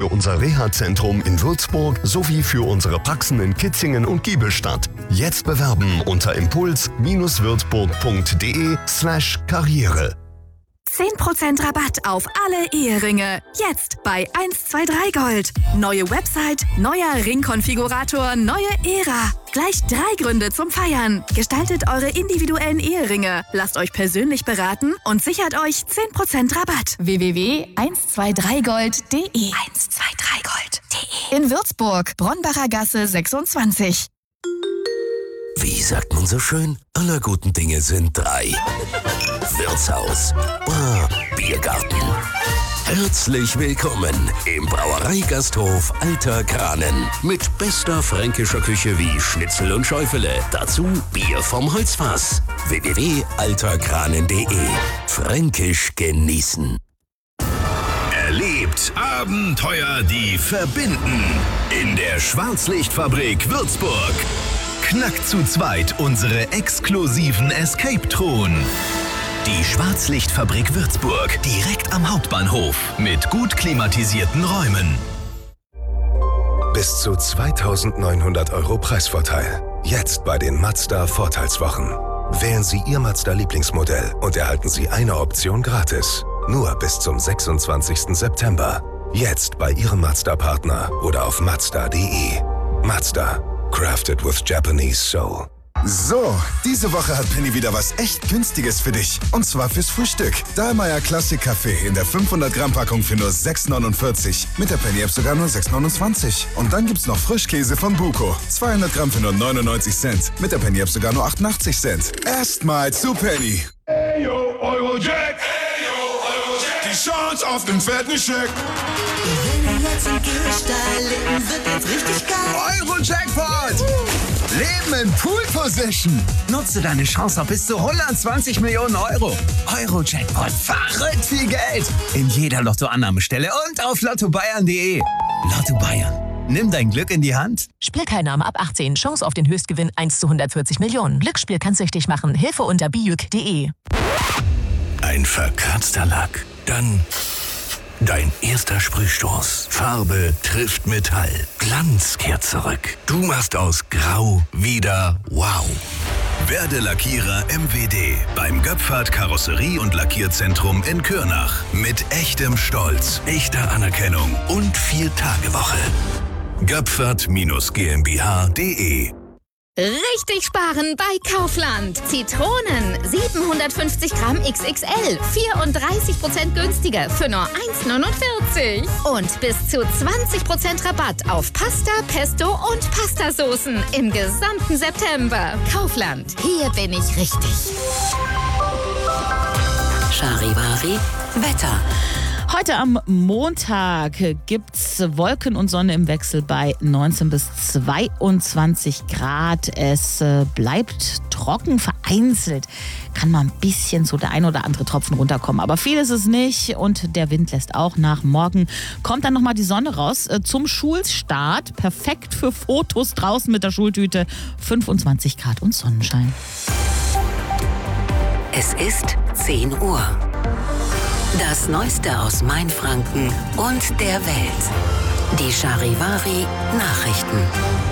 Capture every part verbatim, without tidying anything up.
unser Reha-Zentrum in Würzburg sowie für unsere Praxen in Kitzingen und Giebelstadt. Jetzt bewerben unter impuls-würzburg.de slash Karriere. zehn Prozent Rabatt auf alle Eheringe. Jetzt bei eins zwei drei Gold. Neue Website, neuer Ringkonfigurator, neue Ära. Gleich drei Gründe zum Feiern. Gestaltet eure individuellen Eheringe. Lasst euch persönlich beraten und sichert euch zehn Prozent Rabatt. w w w punkt eins zwei drei gold punkt de eins zwei drei gold punkt de In Würzburg, Bronbacher Gasse sechsundzwanzig. Wie sagt man so schön? Aller guten Dinge sind drei. Wirtshaus, Bar, Biergarten. Herzlich willkommen im Brauereigasthof Alter Kranen. Mit bester fränkischer Küche wie Schnitzel und Schäufele. Dazu Bier vom Holzfass. w w w punkt alter kranen punkt de. Fränkisch genießen. Erlebt Abenteuer, die verbinden. In der Schwarzlichtfabrik Würzburg. Knackt zu zweit unsere exklusiven Escape-Truhen. Die Schwarzlichtfabrik Würzburg, direkt am Hauptbahnhof, mit gut klimatisierten Räumen. Bis zu zweitausendneunhundert Euro Preisvorteil. Jetzt bei den Mazda Vorteilswochen. Wählen Sie Ihr Mazda-Lieblingsmodell und erhalten Sie eine Option gratis. Nur bis zum sechsundzwanzigsten September. Jetzt bei Ihrem Mazda-Partner oder auf mazda punkt de. Mazda. Crafted with Japanese Soul. So, diese Woche hat Penny wieder was echt Günstiges für dich. Und zwar fürs Frühstück. Dahlmeier Classic Kaffee in der fünfhundert Gramm Packung für nur sechs neunundvierzig. Mit der Penny App sogar nur sechs neunundzwanzig. Und dann gibt's noch Frischkäse von Buko. zweihundert Gramm für nur neunundneunzig Cent. Mit der Penny App sogar nur achtundachtzig Cent. Erstmal zu Penny. Hey yo, Eurojack. Hey yo, Eurojack. Die Chance auf den fetten Scheck. Wenn wir jetzt im Gehsteig leben, wird jetzt richtig geil. Eurojackpot! Leben in Pool Position. Nutze deine Chance auf bis zu hundertzwanzig Millionen Euro. Eurojackpot, verrückt viel Geld. In jeder Lottoannahmestelle und auf lotto bayern punkt de. Lotto Bayern. Nimm dein Glück in die Hand. Spielteilnahme ab achtzehn. Chance auf den Höchstgewinn eins zu hundertvierzig Millionen. Glücksspiel kann süchtig machen. Hilfe unter bijuk punkt de. Ein verkratzter Lack. Dann dein erster Sprühstoß. Farbe trifft Metall. Glanz kehrt zurück. Du machst aus Grau wieder Wow. Werde Lackierer M W D beim Göpfert Karosserie- und Lackierzentrum in Kürnach. Mit echtem Stolz, echter Anerkennung und Vier-Tage-Woche. göpfert Gmbh punkt de. Richtig sparen bei Kaufland. Zitronen siebenhundertfünfzig Gramm X X L, vierunddreißig Prozent günstiger für nur eins neunundvierzig. Und bis zu zwanzig Prozent Rabatt auf Pasta, Pesto und Pastasoßen im gesamten September. Kaufland, hier bin ich richtig. Charivari Wetter. Heute am Montag gibt's Wolken und Sonne im Wechsel bei neunzehn bis zweiundzwanzig Grad. Es bleibt trocken, vereinzelt kann mal ein bisschen so der ein oder andere Tropfen runterkommen. Aber viel ist es nicht und der Wind lässt auch nach. Morgen kommt dann nochmal die Sonne raus zum Schulstart. Perfekt für Fotos draußen mit der Schultüte. fünfundzwanzig Grad und Sonnenschein. Es ist zehn Uhr. Das Neueste aus Mainfranken und der Welt. Die Charivari Nachrichten.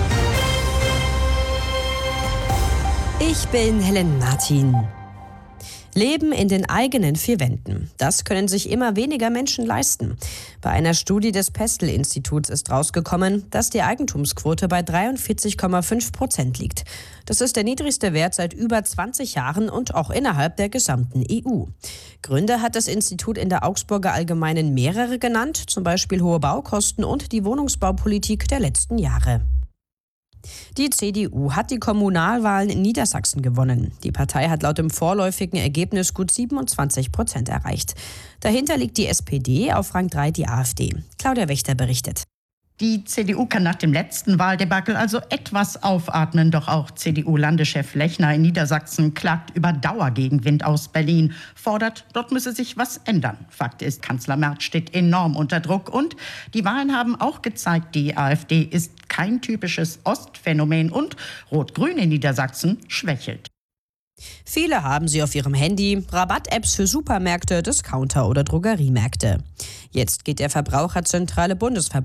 Ich bin Helen Martin. Leben in den eigenen vier Wänden. Das können sich immer weniger Menschen leisten. Bei einer Studie des Pestel-Instituts ist rausgekommen, dass die Eigentumsquote bei dreiundvierzig Komma fünf Prozent liegt. Das ist der niedrigste Wert seit über zwanzig Jahren und auch innerhalb der gesamten E U. Gründe hat das Institut in der Augsburger Allgemeinen mehrere genannt, zum Beispiel hohe Baukosten und die Wohnungsbaupolitik der letzten Jahre. Die C D U hat die Kommunalwahlen in Niedersachsen gewonnen. Die Partei hat laut dem vorläufigen Ergebnis gut siebenundzwanzig Prozent erreicht. Dahinter liegt die S P D, auf Rang drei die AfD. Claudia Wächter berichtet. Die C D U kann nach dem letzten Wahldebakel also etwas aufatmen. Doch auch C D U-Landeschef Lechner in Niedersachsen klagt über Dauergegenwind aus Berlin. Fordert, dort müsse sich was ändern. Fakt ist, Kanzler Merz steht enorm unter Druck. Und die Wahlen haben auch gezeigt, die AfD ist kein typisches Ostphänomen. Und Rot-Grün in Niedersachsen schwächelt. Viele haben sie auf ihrem Handy, Rabatt-Apps für Supermärkte, Discounter oder Drogeriemärkte. Jetzt geht der Verbraucherzentrale Bundesverband